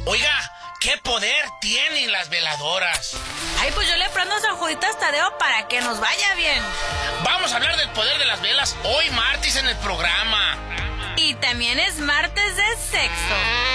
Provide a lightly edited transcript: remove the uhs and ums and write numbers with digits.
Oiga, ¿qué poder tienen las veladoras? Ay, pues yo le prendo San Juditas Tadeo para que nos vaya bien. Vamos a hablar del poder de las velas hoy martes en el programa. Y también es martes de sexo.